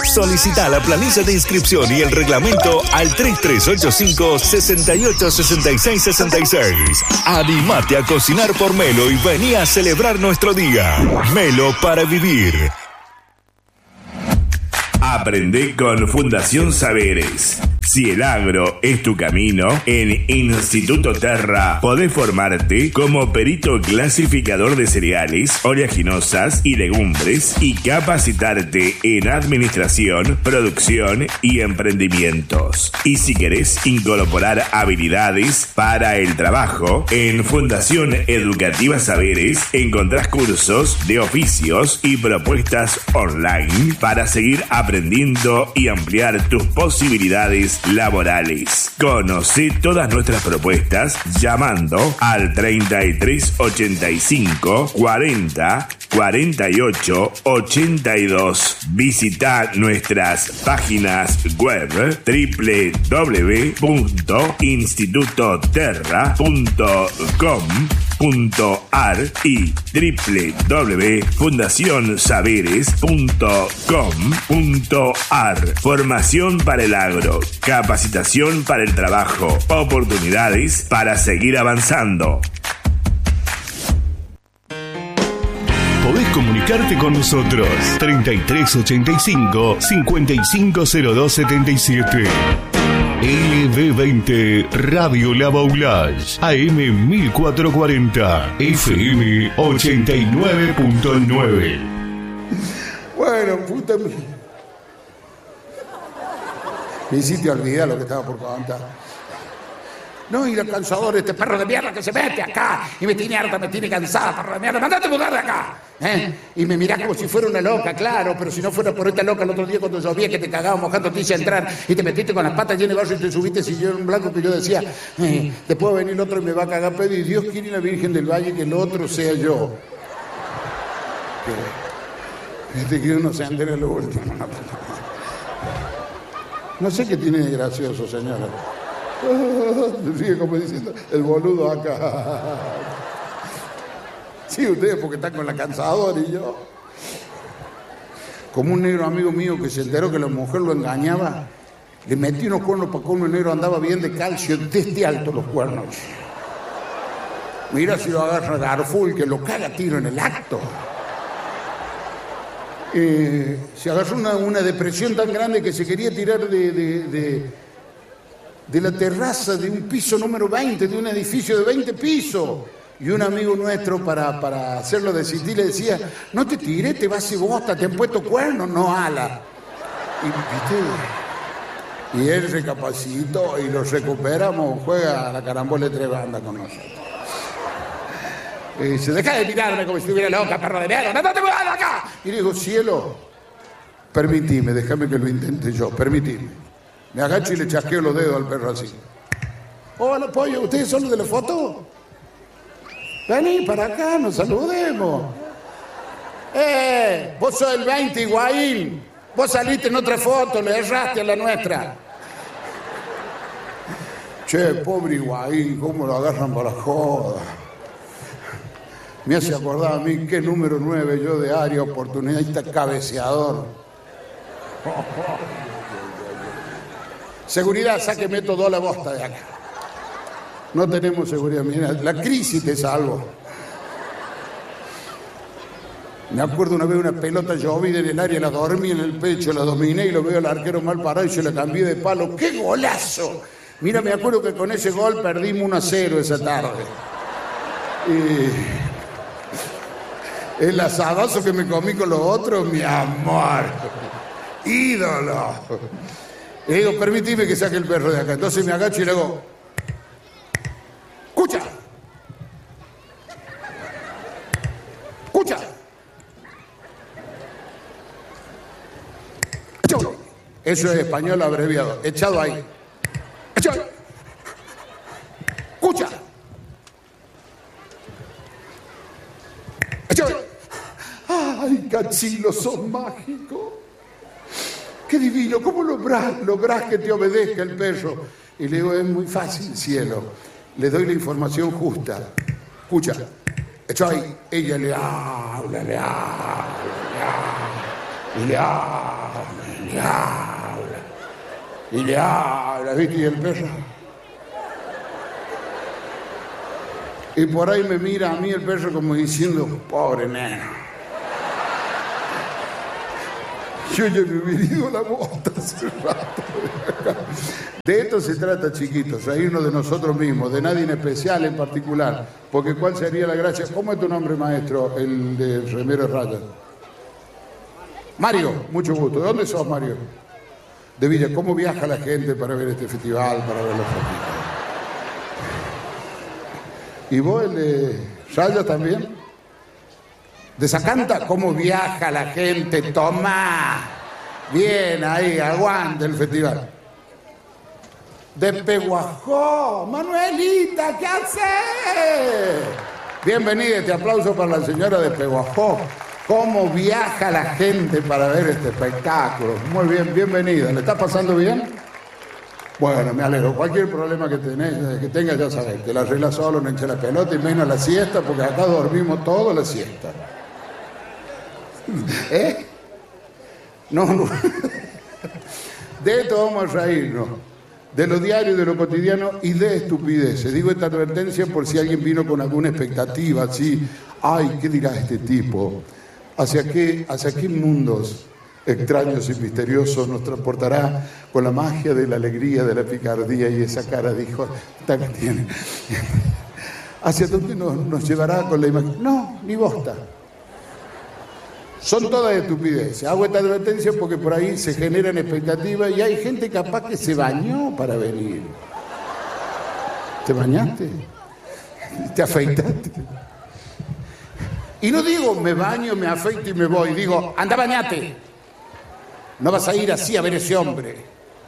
Solicita la planilla de inscripción y el reglamento al 3385-686666. Animate a cocinar por Melo y vení a celebrar nuestro día. Melo para vivir. Aprende con Fundación Saberes. Si el agro es tu camino, en Instituto Terra podés formarte como perito clasificador de cereales, oleaginosas y legumbres y capacitarte en administración, producción y emprendimientos. Y si querés incorporar habilidades para el trabajo, en Fundación Educativa Saberes encontrás cursos de oficios y propuestas online para seguir aprendiendo y ampliar tus posibilidades laborales. Conoce todas nuestras propuestas llamando al 33 85 40 48 82. Visita nuestras páginas web www.institutoterra.com.ar y www.fundacionsaberes.com.ar. Formación para el agro, capacitación para el trabajo, oportunidades para seguir avanzando. Podés comunicarte con nosotros 3385 550277. LB20 Radio La Baulage, AM 1440, FM 89.9. Bueno, puta mía. Me hiciste olvidar lo que estaba por contar. No, y el cansador, este perro de mierda que se mete acá y me tiene harta, me tiene cansada, perro de mierda, ¡mandate a mudar de acá! Y me mirás como si fuera una loca, claro, pero si no fuera por esta loca el otro día cuando llovía que te cagaba mojando, te hice entrar y te metiste con las patas llenas de barro y te subiste sillón blanco que yo decía, después va a venir el otro y me va a cagar pedo y Dios quiere la Virgen del Valle que el otro sea yo. Que uno se entere lo último. No sé qué tiene de gracioso, señora. Sigue como diciendo, el boludo acá. Sí, ustedes porque están con la cansadora y yo. Como un negro amigo mío que se enteró que la mujer lo engañaba, le metí unos cuernos para que uno negro andaba bien de calcio, de este alto los cuernos. Mira si lo agarra Garful, que lo caga a tiro en el acto. Se agarró una depresión tan grande que se quería tirar de la terraza de un piso número 20, de un edificio de 20 pisos. Y un amigo nuestro, para hacerlo desistir, le decía, no te tires, te vas y bosta, te han puesto cuernos, no ala. Y él recapacitó y lo recuperamos, juega a la carambola de 3 bandas con nosotros. Se deja de mirarme como si estuviera loca, perro de mierda, ¡no te muevas de acá! Y le digo, cielo, permitime, déjame que lo intente yo, permitime. Me agacho y le chasqueo los dedos al perro así. Hola, pollo, ¿ustedes son los de la foto? Vení para acá, nos saludemos. Vos sos el 20, Higuaín. Vos saliste en otra foto, le erraste a la nuestra. Che, pobre Higuaín, cómo lo agarran para la joda. Me hace acordar a mí qué número 9 yo de área oportunista cabeceador. Seguridad, sáqueme toda la bosta de acá. No tenemos seguridad. Mira, la crisis te salvo. Me acuerdo una vez una pelota llovida en el área, la dormí en el pecho, la dominé y lo veo al arquero mal parado y se la cambié de palo. ¡Qué golazo! Mira, me acuerdo que con ese gol perdimos 1-0 esa tarde. El asadazo que me comí con los otros, mi amor. Ídolo. Le digo, permitime que saque el perro de acá. Entonces me agacho y le hago, ¡escucha! ¡Escucha! ¡Echado! Eso es español abreviado. Echado ahí. ¡Echado! ¡Escucha! ¡Echado! ¡Ay, Cachilo, sos mágico! ¡Qué divino! ¿Cómo lográs que te obedezca el perro? Y le digo, es muy fácil, cielo. Le doy la información justa. Escucha, esto ahí. Ella le habla, y le habla. Y le habla, ¿viste? Y el perro. Y por ahí me mira a mí el perro como diciendo, pobre nena. Yo ya me hubiera ido la bota hace rato. De esto se trata, chiquitos, reírnos de nosotros mismos, de nadie en especial, en particular. Porque ¿cuál sería la gracia? ¿Cómo es tu nombre, maestro, el de remero de rayas? Mario, mucho gusto. ¿De dónde sos, Mario? De Villa. ¿Cómo viaja la gente para ver este festival, para ver los festivales? ¿Y vos, el de rayas también? ¿De Sacanta? ¿Cómo viaja la gente? ¡Toma! Bien, ahí, aguante el festival. De Peguajó, Manuelita, ¿qué haces? Bienvenida, este aplauso para la señora de Peguajó. ¿Cómo viaja la gente para ver este espectáculo? Muy bien, bienvenida. ¿Le está pasando bien? Bueno, me alegro. Cualquier problema que tengas, ya sabes, te la arreglas solo, no eches la pelota y menos la siesta, porque acá dormimos todo la siesta. ¿Eh? No. De esto vamos a reírnos. De lo diario, de lo cotidiano y de estupideces. Digo esta advertencia por si alguien vino con alguna expectativa, así. Ay, ¿qué dirá este tipo? ¿Hacia qué mundos extraños y misteriosos nos transportará con la magia de la alegría, de la picardía y esa cara de hijo que tiene? ¿Hacia dónde nos llevará con la imagen? No, ni bosta. Son todas estupideces. Hago esta advertencia porque por ahí se generan expectativas y hay gente capaz que se bañó para venir. ¿Te bañaste? ¿Te afeitaste? Y no digo me baño, me afeito y me voy. Digo, anda, bañate. No vas a ir así a ver ese hombre.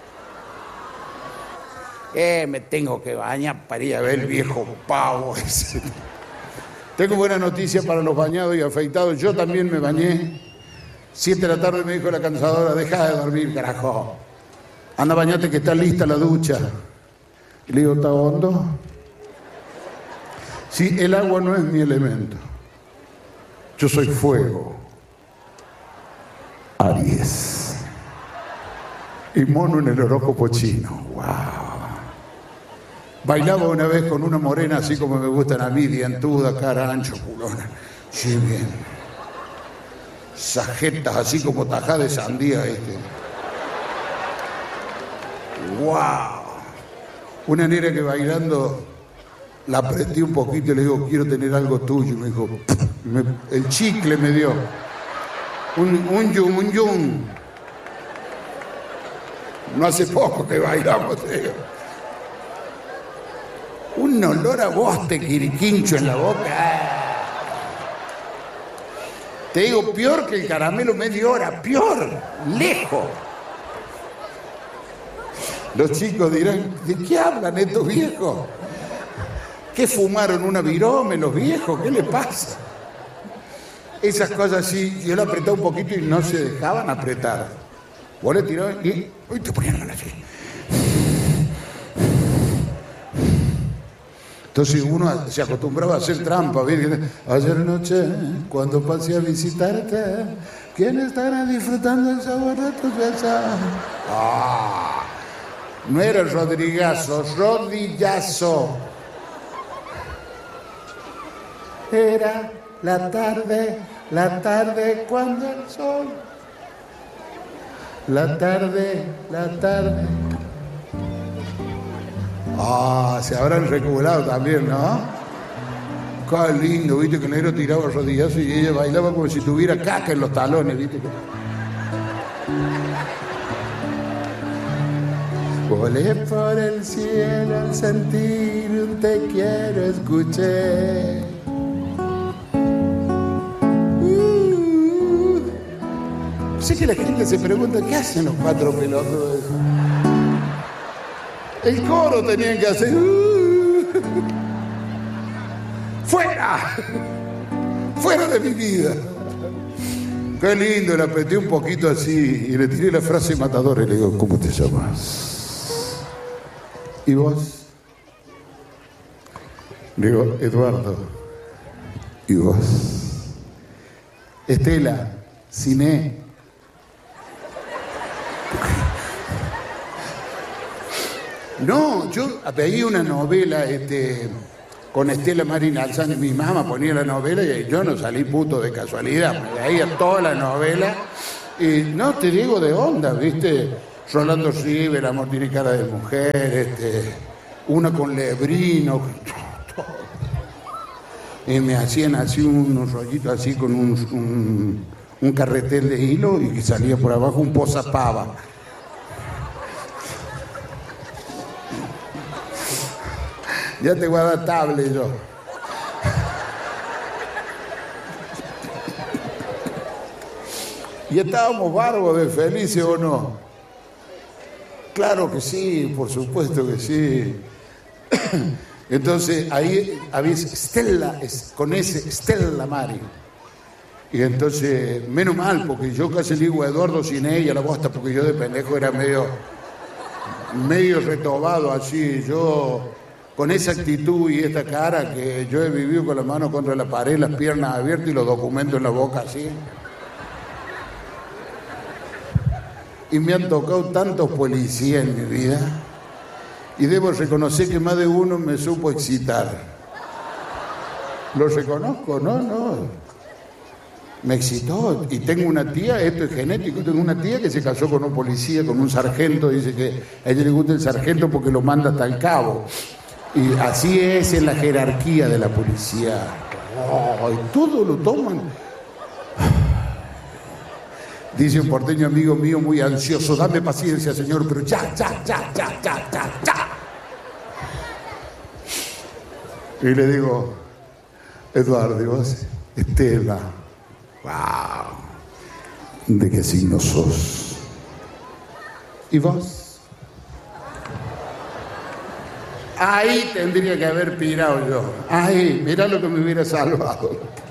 Me tengo que bañar para ir a ver el viejo pavo ese. Tengo buena noticia para los bañados y afeitados. Yo también me bañé. 7 de la tarde me dijo la cansadora, deja de dormir, carajo. Anda, bañate que está lista la ducha. Y le digo, ¿está hondo? Sí, el agua no es mi elemento. Yo soy fuego. Aries. Y mono en el horóscopo chino. ¡Wow! Bailaba una vez con una morena así como me gustan a mí, dientuda, cara ancho, culona. Sí, bien. Sajetas así como tajá de sandía este. ¡Wow! Una nena que bailando la apreté un poquito y le digo, quiero tener algo tuyo. Y me dijo, el chicle me dio. Un yum. No hace poco que bailamos, digo. Un olor a boste quiriquincho en la boca. Te digo, peor que el caramelo media hora, peor, lejos. Los chicos dirán, ¿de qué hablan estos viejos? ¿Qué fumaron una virome los viejos? ¿Qué le pasa? Esas cosas así, yo le apretaba un poquito y no se dejaban apretar. Vos le tirabas y hoy te ponían así. Entonces uno se acostumbraba a hacer trampa, ¿viste? Ayer noche, cuando pasé a visitarte, ¿quién estará disfrutando el sabor de tus besos? No era el Rodrigazo, Rodillazo. Era la tarde cuando el sol. La tarde. Se habrán recuperado también, ¿no? Qué lindo, viste que el negro tiraba rodillazo y ella bailaba como si tuviera caca en los talones, viste. Volé por el cielo al sentir un te quiero, escuché. Sé que la gente se pregunta, ¿qué hacen los 4 pelotudos? El coro tenían que hacer. ¡Fuera! ¡Fuera de mi vida! Qué lindo, le apreté un poquito así y le tiré la frase matadora y le digo, ¿cómo te llamas? ¿Y vos? Le digo, Eduardo. ¿Y vos? Estela, Ciné. No, yo veía una novela con Estela Marín Alzán, mi mamá ponía la novela y yo no salí puto de casualidad, me veía toda la novela y no te digo de onda, ¿viste? Rolando River, Amor tiene cara de mujer, una con Lebrino, y me hacían así unos rollitos así con un carretel de hilo y que salía por abajo un posapava. Ya te voy a dar tablet yo. ¿Y estábamos bárbaros de felices o no? Claro que sí, por supuesto que sí. Entonces ahí había Stella, con ese Stella Mari. Y entonces, menos mal, porque yo casi le digo a Eduardo sin ella la bosta, porque yo de pendejo era medio retobado así. Yo, con esa actitud y esta cara que yo he vivido con la mano contra la pared, las piernas abiertas y los documentos en la boca así. Y me han tocado tantos policías en mi vida. Y debo reconocer que más de uno me supo excitar. Lo reconozco, no. Me excitó. Y tengo una tía, esto es genético, tengo una tía que se casó con un policía, con un sargento. Dice que a ella le gusta el sargento porque lo manda hasta el cabo. Y así es en la jerarquía de la policía. Y todo lo toman. Dice un porteño amigo mío muy ansioso, dame paciencia, señor, pero ya. Y le digo, Eduardo, ¿y vos? Estela. Wow. ¿De qué signo sos? ¿Y vos? Ahí tendría que haber pirado yo. Ahí, mirá lo que me hubiera salvado.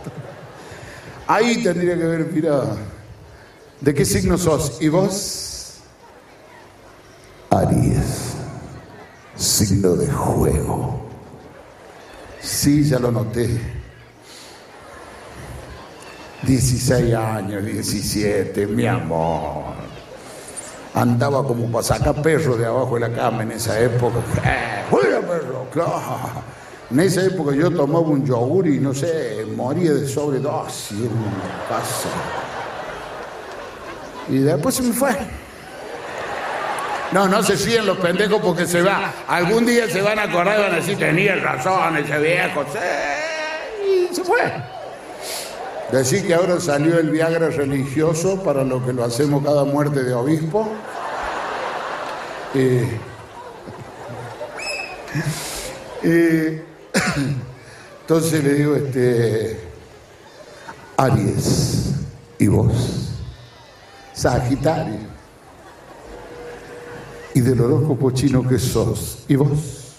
Ahí tendría que haber pirado. ¿De qué signo sos? ¿Y vos? Aries. Signo de juego. Sí, ya lo noté. 16 años, 17, mi amor. Andaba como para sacar perro de abajo de la cama en esa época. ¡Fuera, perro! ¡Claro! En esa época yo tomaba un yogur y no sé, moría de sobredosis en una casa. Y después se me fue. No se fíen los pendejos porque se va. Algún día se van a acordar y van a decir, tenía razón ese viejo. Sí, y se fue. Decir que ahora salió el Viagra religioso para lo que lo hacemos cada muerte de obispo. Entonces le digo, Aries, ¿y vos? Sagitario. ¿Y del horóscopo chino qué sos? ¿Y vos?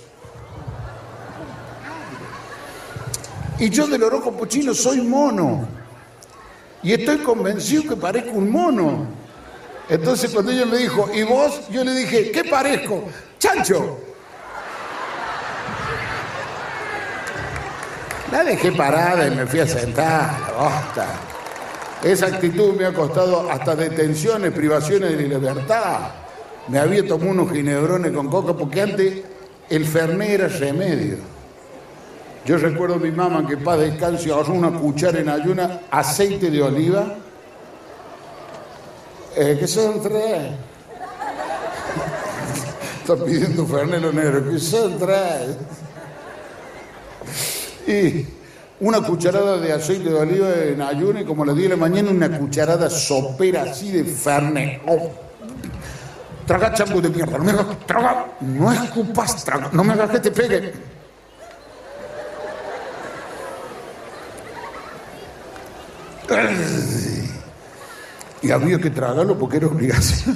Y yo del horóscopo chino soy mono. Y estoy convencido que parezco un mono. Entonces cuando ella me dijo, ¿y vos? Yo le dije, ¿qué parezco? ¡Chancho! La dejé parada y me fui a sentar. Bosta. Esa actitud me ha costado hasta detenciones, privaciones de libertad. Me había tomado unos ginebrones con coca porque antes el Fernet era remedio. Yo recuerdo a mi mamá que paz descanse agarró una cuchara en ayuna, aceite de oliva. ¿Qué son tres? Está pidiendo Fernet lo negro. ¿Qué son tres? Y una cucharada de aceite de oliva en ayuna y como a las 10 de la mañana una cucharada sopera así de Fernet. Oh. Traga, chango de mierda, no me hagas, traga, no escupas, traga, no me hagas que te pegue. Y había que tragarlo porque era obligación.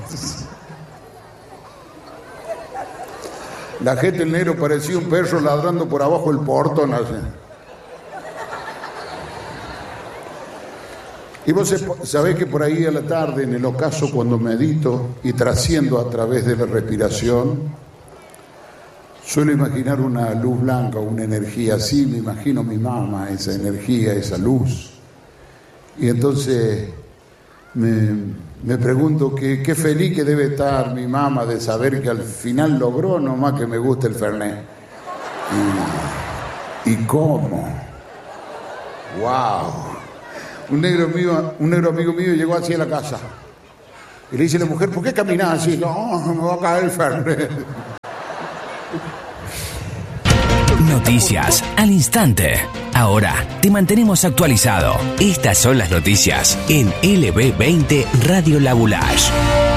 La gente del negro parecía un perro ladrando por abajo del portón. Y vos sabés que por ahí a la tarde, en el ocaso, cuando medito y trasciendo a través de la respiración, suelo imaginar una luz blanca, una energía así, me imagino mi mamá, esa energía, esa luz. Y entonces Me pregunto qué feliz que debe estar mi mamá de saber que al final logró nomás que me guste el Fernet. ¿Y cómo? ¡Wow! Un negro amigo mío llegó así a la casa. Y le dice a la mujer, ¿por qué caminás así? No, me va a caer el Fernet. Noticias al instante. Ahora te mantenemos actualizado. Estas son las noticias en LB20 Radio Labulash.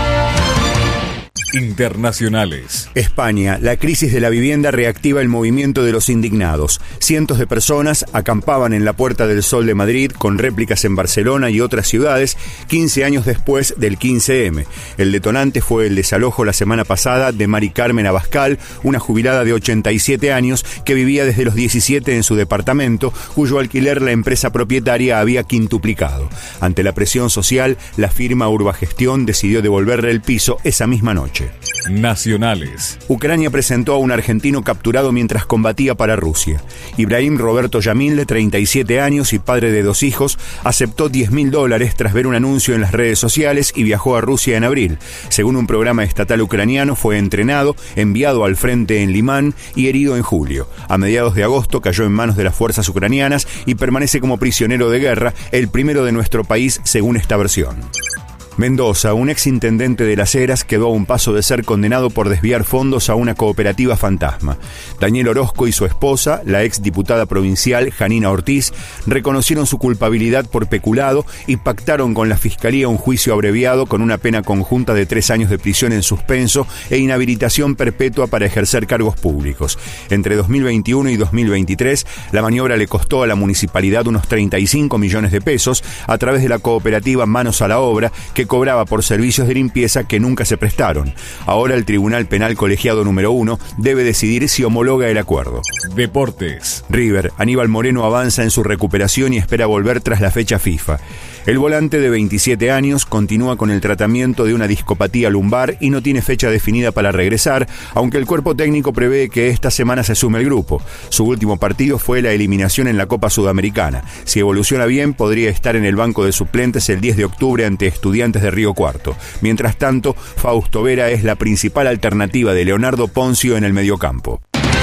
Internacionales. España, la crisis de la vivienda reactiva el movimiento de los indignados. Cientos de personas acampaban en la Puerta del Sol de Madrid con réplicas en Barcelona y otras ciudades 15 años después del 15M. El detonante fue el desalojo la semana pasada de Mari Carmen Abascal, una jubilada de 87 años que vivía desde los 17 en su departamento, cuyo alquiler la empresa propietaria había quintuplicado. Ante la presión social, la firma Urbagestión decidió devolverle el piso esa misma noche. Nacionales. Ucrania presentó a un argentino capturado mientras combatía para Rusia. Ibrahim Roberto Yamil, de 37 años y padre de 2 hijos, aceptó $10.000 tras ver un anuncio en las redes sociales y viajó a Rusia en abril. Según un programa estatal ucraniano, fue entrenado, enviado al frente en Limán y herido en julio. A mediados de agosto cayó en manos de las fuerzas ucranianas y permanece como prisionero de guerra, el primero de nuestro país según esta versión. Mendoza, un exintendente de Las Heras, quedó a un paso de ser condenado por desviar fondos a una cooperativa fantasma. Daniel Orozco y su esposa, la exdiputada provincial Janina Ortiz, reconocieron su culpabilidad por peculado y pactaron con la Fiscalía un juicio abreviado con una pena conjunta de 3 años de prisión en suspenso e inhabilitación perpetua para ejercer cargos públicos. Entre 2021 y 2023, la maniobra le costó a la municipalidad unos 35 millones de pesos a través de la cooperativa Manos a la Obra, que cobraba por servicios de limpieza que nunca se prestaron. Ahora el Tribunal Penal Colegiado número 1 debe decidir si homologa el acuerdo. Deportes. River, Aníbal Moreno avanza en su recuperación y espera volver tras la fecha FIFA. El volante de 27 años continúa con el tratamiento de una discopatía lumbar y no tiene fecha definida para regresar, aunque el cuerpo técnico prevé que esta semana se sume el grupo. Su último partido fue la eliminación en la Copa Sudamericana. Si evoluciona bien, podría estar en el banco de suplentes el 10 de octubre ante Estudiantes de Río Cuarto. Mientras tanto, Fausto Vera es la principal alternativa de Leonardo Poncio en el mediocampo.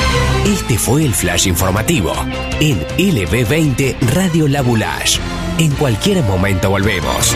Este fue el flash informativo en LB20 Radio Labulash. En cualquier momento volvemos.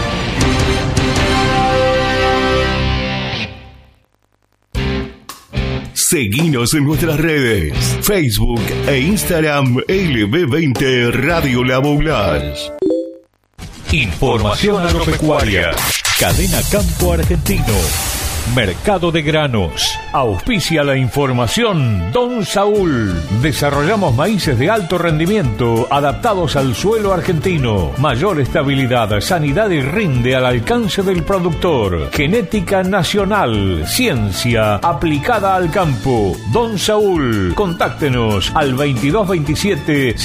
Seguinos en nuestras redes, Facebook e Instagram, LB20 Radio Labulash. Información agropecuaria. Cadena Campo Argentino. Mercado de granos. Auspicia la información Don Saúl. Desarrollamos maíces de alto rendimiento adaptados al suelo argentino. Mayor estabilidad, sanidad y rinde al alcance del productor. Genética nacional. Ciencia aplicada al campo. Don Saúl. Contáctenos al 2227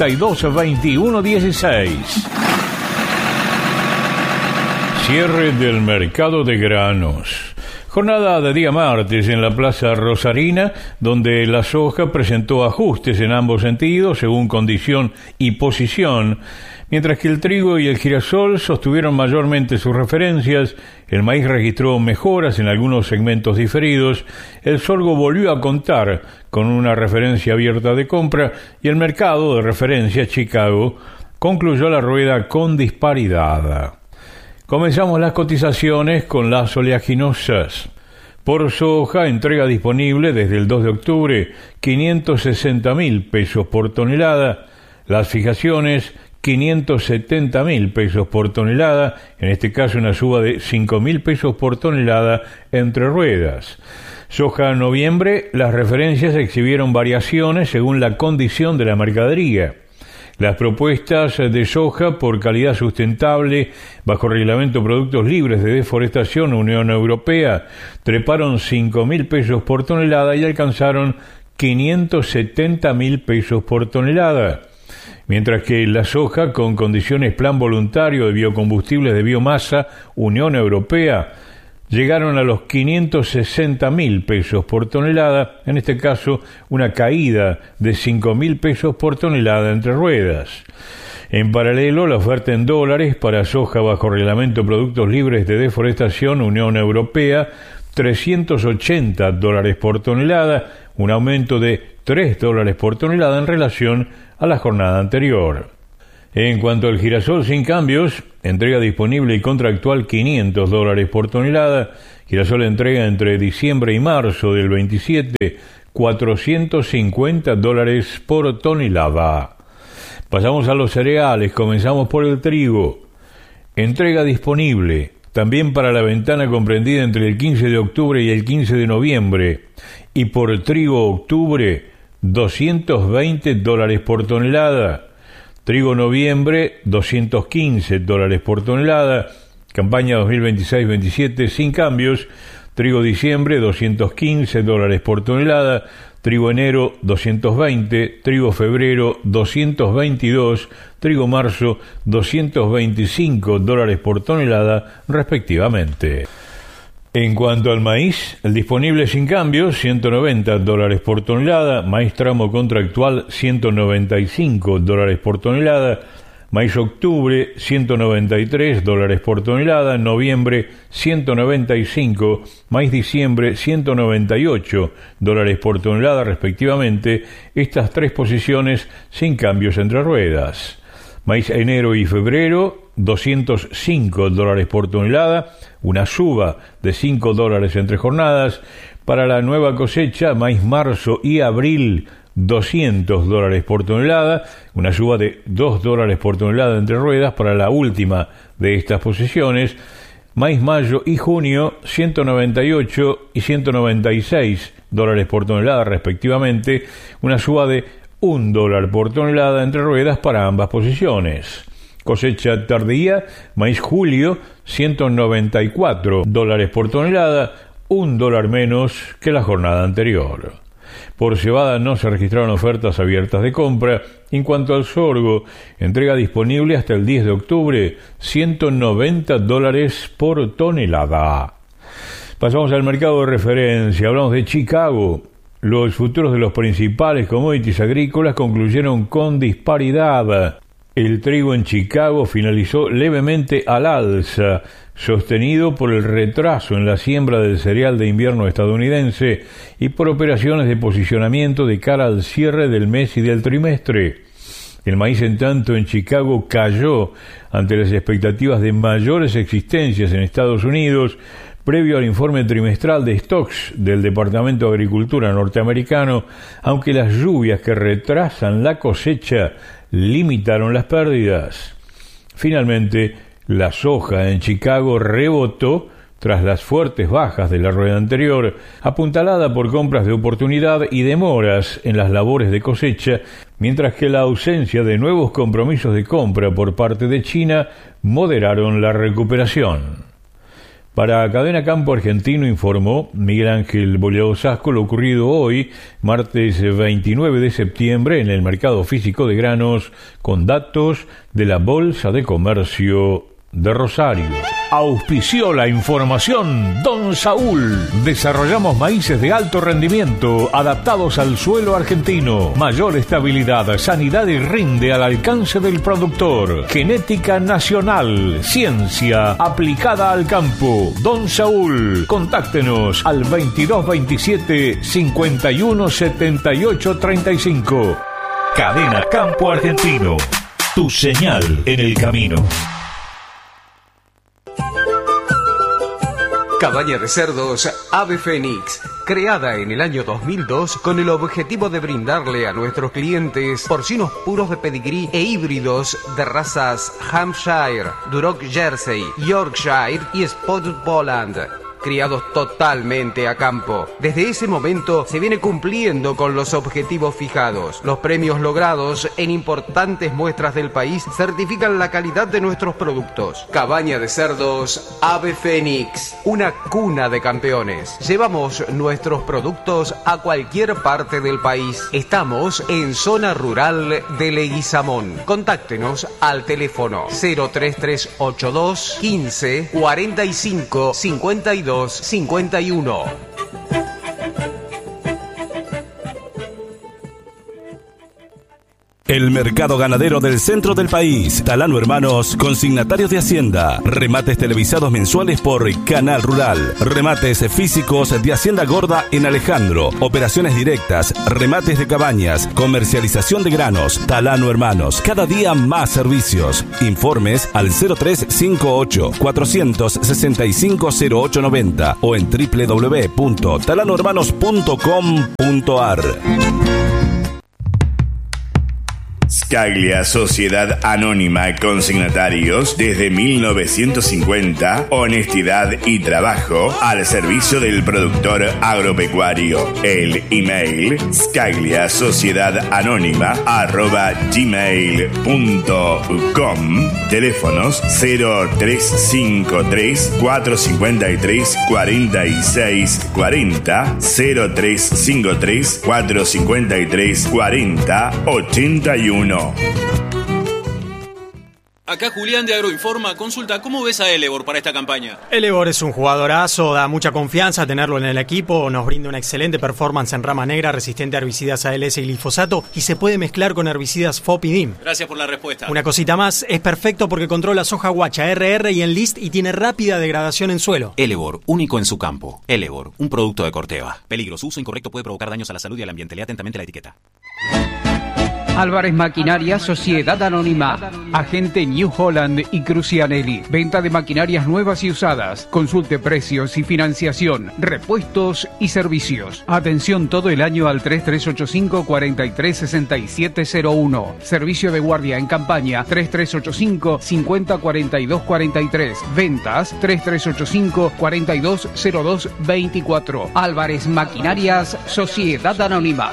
622116. Cierre del mercado de granos. Jornada de día martes en la Plaza Rosarina, donde la soja presentó ajustes en ambos sentidos según condición y posición, mientras que el trigo y el girasol sostuvieron mayormente sus referencias. El maíz registró mejoras en algunos segmentos diferidos, el sorgo volvió a contar con una referencia abierta de compra y el mercado de referencia Chicago concluyó la rueda con disparidad. Comenzamos las cotizaciones con las oleaginosas. Por soja, entrega disponible desde el 2 de octubre, 560.000 pesos por tonelada. Las fijaciones, 570.000 pesos por tonelada, en este caso una suba de 5.000 pesos por tonelada entre ruedas. Soja noviembre, las referencias exhibieron variaciones según la condición de la mercadería. Las propuestas de soja por calidad sustentable bajo reglamento Productos Libres de Deforestación Unión Europea treparon 5.000 pesos por tonelada y alcanzaron 570.000 pesos por tonelada. Mientras que la soja con condiciones Plan Voluntario de Biocombustibles de Biomasa Unión Europea llegaron a los 560.000 pesos por tonelada, en este caso una caída de 5.000 pesos por tonelada entre ruedas. En paralelo, la oferta en dólares para soja bajo reglamento Productos Libres de Deforestación Unión Europea, $380 por tonelada, un aumento de $3 por tonelada en relación a la jornada anterior. En cuanto al girasol sin cambios, entrega disponible y contractual $500 por tonelada, girasol entrega entre diciembre y marzo del 27, $450 por tonelada. Pasamos a los cereales, comenzamos por el trigo. Entrega disponible, también para la ventana comprendida entre el 15 de octubre y el 15 de noviembre. Y por trigo octubre, $220 por tonelada. Trigo noviembre, $215 por tonelada. Campaña 2026-27 sin cambios. Trigo diciembre, $215 por tonelada. Trigo enero, $220. Trigo febrero, $222. Trigo marzo, $225 por tonelada, respectivamente. En cuanto al maíz, el disponible sin cambios, $190 por tonelada. Maíz tramo contractual, $195 por tonelada. Maíz octubre, $193 por tonelada. Noviembre, $195. Maíz diciembre, $198 por tonelada, respectivamente. Estas tres posiciones sin cambios entre ruedas. Maíz enero y febrero, $205 por tonelada, una suba de $5 entre jornadas. Para la nueva cosecha, maíz marzo y abril, $200 por tonelada, una suba de $2 por tonelada entre ruedas para la última de estas posiciones. Maíz mayo y junio, $198 y $196 por tonelada respectivamente, una suba de $1 por tonelada entre ruedas para ambas posiciones. Cosecha tardía, maíz julio, $194 por tonelada, $1 menos que la jornada anterior. Por cebada no se registraron ofertas abiertas de compra. En cuanto al sorgo, entrega disponible hasta el 10 de octubre, $190 por tonelada. Pasamos al mercado de referencia. Hablamos de Chicago. Los futuros de los principales commodities agrícolas concluyeron con disparidad. El trigo en Chicago finalizó levemente al alza, sostenido por el retraso en la siembra del cereal de invierno estadounidense y por operaciones de posicionamiento de cara al cierre del mes y del trimestre. El maíz, en tanto, en Chicago cayó ante las expectativas de mayores existencias en Estados Unidos, previo al informe trimestral de stocks del Departamento de Agricultura norteamericano, aunque las lluvias que retrasan la cosecha limitaron las pérdidas. Finalmente, la soja en Chicago rebotó tras las fuertes bajas de la rueda anterior, apuntalada por compras de oportunidad y demoras en las labores de cosecha, mientras que la ausencia de nuevos compromisos de compra por parte de China moderaron la recuperación. Para Cadena Campo Argentino informó Miguel Ángel Boleado Sasco lo ocurrido hoy, martes 29 de septiembre, en el mercado físico de granos, con datos de la Bolsa de Comercio de Rosario. Auspició la información Don Saúl. Desarrollamos maíces de alto rendimiento adaptados al suelo argentino. Mayor estabilidad, sanidad y rinde al alcance del productor. Genética nacional, ciencia aplicada al campo. Don Saúl, contáctenos al 2227 51 78 35. Cadena Campo Argentino. Tu señal en el camino. Cabaña de cerdos Ave Fénix, creada en el año 2002 con el objetivo de brindarle a nuestros clientes porcinos puros de pedigrí e híbridos de razas Hampshire, Duroc Jersey, Yorkshire y Spotted Poland, criados totalmente a campo. Desde ese momento se viene cumpliendo con los objetivos fijados. Los premios logrados en importantes muestras del país certifican la calidad de nuestros productos. Cabaña de cerdos Ave Fénix, una cuna de campeones. Llevamos nuestros productos a cualquier parte del país. Estamos en zona rural de Leguizamón. Contáctenos al teléfono 03382 15 45 52 51. El mercado ganadero del centro del país. Talano Hermanos, consignatarios de Hacienda. Remates televisados mensuales por Canal Rural. Remates físicos de Hacienda Gorda en Alejandro. Operaciones directas, remates de cabañas, comercialización de granos. Talano Hermanos, cada día más servicios. Informes al 0358 465 0890 o en www.talanohermanos.com.ar. Scaglia Sociedad Anónima Consignatarios desde 1950, honestidad y trabajo al servicio del productor agropecuario. El email scagliasociedadaanónima@gmail.com. Teléfonos 0353 453 46 40, 0353 453 40 81. Acá Julián de Agroinforma. Consulta, ¿cómo ves a Elevor para esta campaña? Elevor es un jugadorazo, da mucha confianza tenerlo en el equipo, nos brinda una excelente performance en rama negra, resistente a herbicidas ALS y glifosato y se puede mezclar con herbicidas FOP y DIM. Gracias por la respuesta. Una cosita más, es perfecto porque controla soja guacha, RR y Enlist y tiene rápida degradación en suelo. Elevor, único en su campo. Elevor, un producto de Corteva. Peligro, su uso incorrecto puede provocar daños a la salud y al ambiente. Lea atentamente la etiqueta. Álvarez Maquinaria Sociedad Anónima, agente New Holland y Crucianelli. Venta de maquinarias nuevas y usadas. Consulte precios y financiación, repuestos y servicios. Atención todo el año al 3385 436701. Servicio de guardia en campaña 3385 50 42 43. Ventas 3385 4202 24. Álvarez Maquinarias Sociedad Anónima.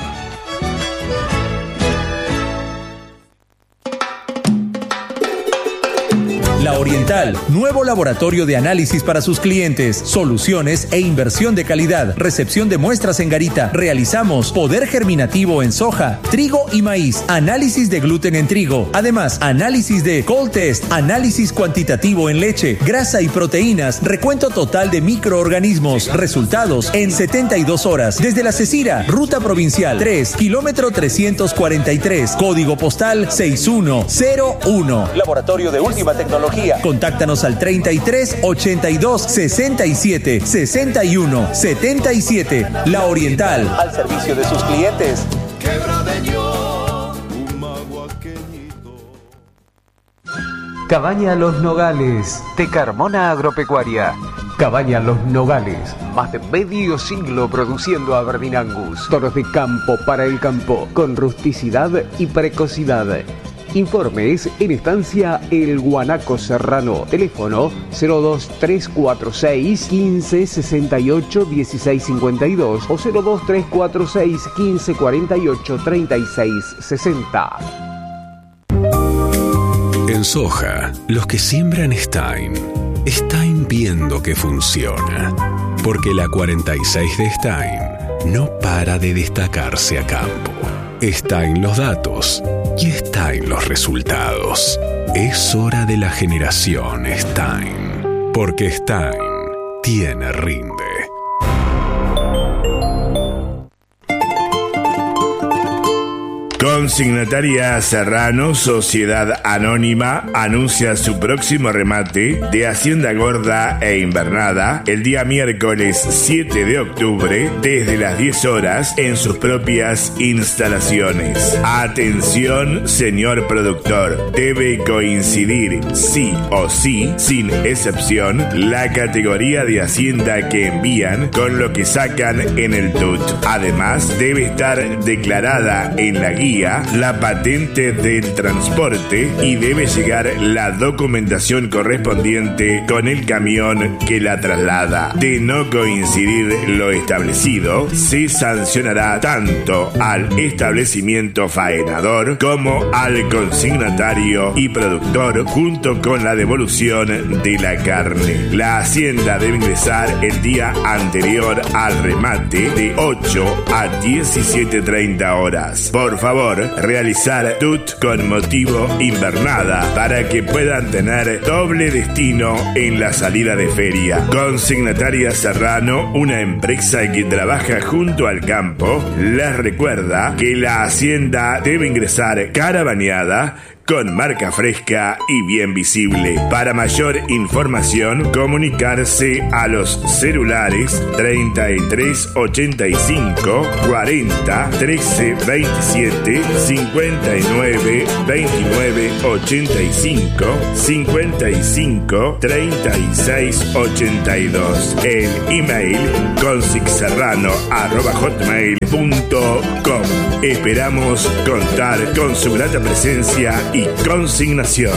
La Oriental, nuevo laboratorio de análisis para sus clientes, soluciones e inversión de calidad, recepción de muestras en garita. Realizamos poder germinativo en soja, trigo y maíz, análisis de gluten en trigo, además análisis de cold test, análisis cuantitativo en leche, grasa y proteínas, recuento total de microorganismos, resultados en 72 horas. Desde La Cecira, ruta provincial 3, kilómetro 343, código postal 6101. Laboratorio de última tecnología. Contáctanos al 33 82 67 61 77. La Oriental, al servicio de sus clientes. Cabaña Los Nogales, de Carmona Agropecuaria. Cabaña Los Nogales, más de medio siglo produciendo Aberdeen Angus. Toros de campo para el campo, con rusticidad y precocidad. Informes en estancia El Guanaco Serrano. Teléfono 02346 15 68 16 52 o 02346 15 48 36 60. En soja, los que siembran Stein viendo que funciona. Porque la 46 de Stein no para de destacarse a campo. Está en los datos y está en los resultados. Es hora de la generación Stein, porque Stein tiene rinde. Consignataria Serrano, Sociedad Anónima, anuncia su próximo remate de Hacienda Gorda e Invernada el día miércoles 7 de octubre desde las 10 horas en sus propias instalaciones. Atención, señor productor, debe coincidir sí o sí, sin excepción, la categoría de Hacienda que envían con lo que sacan en el TUT. Además, debe estar declarada en la guía la patente del transporte y debe llegar la documentación correspondiente con el camión que la traslada. De no coincidir lo establecido, se sancionará tanto al establecimiento faenador como al consignatario y productor junto con la devolución de la carne. La hacienda debe ingresar el día anterior al remate de 8 a 17:30 horas. Por favor, realizar TUT con motivo invernada para que puedan tener doble destino en la salida de feria. Consignataria Serrano, una empresa que trabaja junto al campo, les recuerda que la hacienda debe ingresar carabaneada, con marca fresca y bien visible. Para mayor información, comunicarse a los celulares 33 85 40 13 27 59 29 85 55 36 82. El email consixserrano@hotmail.com. Esperamos contar con su grata presencia y consignación.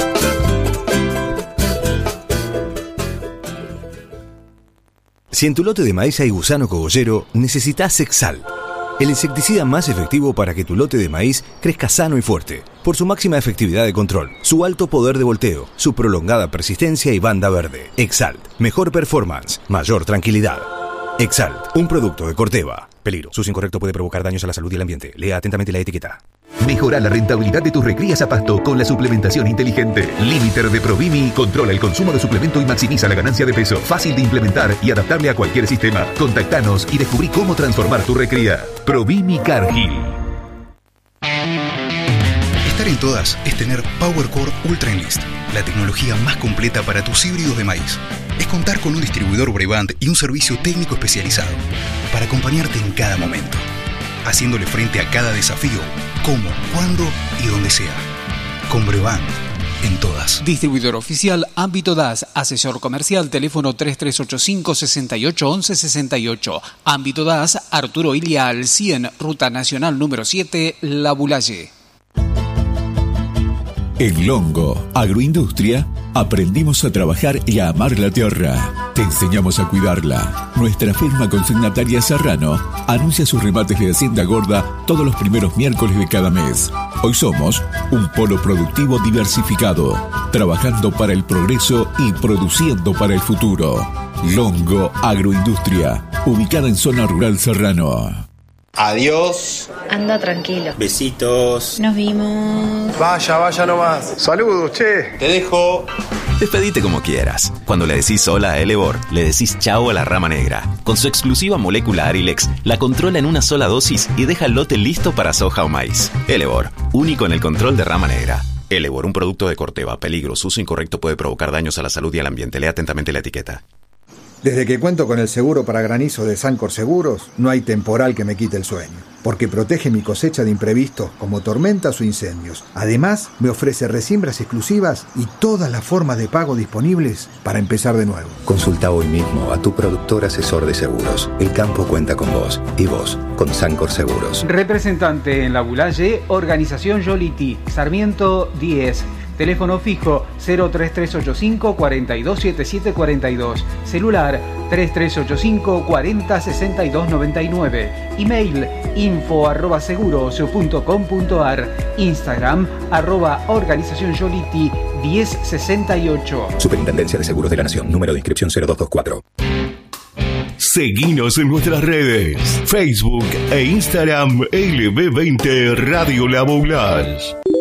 Si en tu lote de maíz hay gusano cogollero, necesitas Exal, el insecticida más efectivo para que tu lote de maíz crezca sano y fuerte, por su máxima efectividad de control, su alto poder de volteo, su prolongada persistencia y banda verde. Exalt, mejor performance, mayor tranquilidad. Exalt, un producto de Corteva. Peligro, su uso incorrecto puede provocar daños a la salud y el ambiente. Lea atentamente la etiqueta. Mejora la rentabilidad de tus recrías a pasto con la suplementación inteligente. Limiter de Provimi controla el consumo de suplemento y maximiza la ganancia de peso. Fácil de implementar y adaptable a cualquier sistema. Contactanos y descubrí cómo transformar tu recría. Provimi Cargill. Estar en todas es tener PowerCore Ultra Enlist, la tecnología más completa para tus híbridos de maíz. Es contar con un distribuidor Brevant y un servicio técnico especializado para acompañarte en cada momento, haciéndole frente a cada desafío, cómo, cuándo y donde sea. Con Brevant, en todas. Distribuidor oficial Ámbito DAS, asesor comercial, teléfono 3385 68 11 68. Ámbito DAS, Arturo Ilia al 100, Ruta Nacional número 7, La Bulaye. En Longo Agroindustria aprendimos a trabajar y a amar la tierra. Te enseñamos a cuidarla. Nuestra firma consignataria Serrano anuncia sus remates de Hacienda Gorda todos los primeros miércoles de cada mes. Hoy somos un polo productivo diversificado, trabajando para el progreso y produciendo para el futuro. Longo Agroindustria, ubicada en zona rural Serrano. Adiós. Anda tranquilo. Besitos. Nos vimos. Vaya nomás. Saludos, che. Te dejo. Despedite como quieras. Cuando le decís hola a Elevor, le decís chao a la rama negra. Con su exclusiva molécula Arilex, la controla en una sola dosis y deja el lote listo para soja o maíz. Elevor, único en el control de rama negra. Elevor, un producto de Corteva. Peligro, su uso incorrecto puede provocar daños a la salud y al ambiente. Lea atentamente la etiqueta. Desde que cuento con el seguro para granizo de Sancor Seguros, no hay temporal que me quite el sueño, porque protege mi cosecha de imprevistos como tormentas o incendios. Además, me ofrece resiembras exclusivas y todas las formas de pago disponibles para empezar de nuevo. Consulta hoy mismo a tu productor asesor de seguros. El campo cuenta con vos y vos con Sancor Seguros. Representante en La Bulaye, Organización Yoliti, Sarmiento 10. Teléfono fijo 03385 427742. Celular 3385 406299. Email info@seguros.com.ar. Instagram @organización Yoliti 1068. Superintendencia de Seguros de la Nación. Número de inscripción 0224. Seguinos en nuestras redes, Facebook e Instagram LB20 Radio La Bulaye.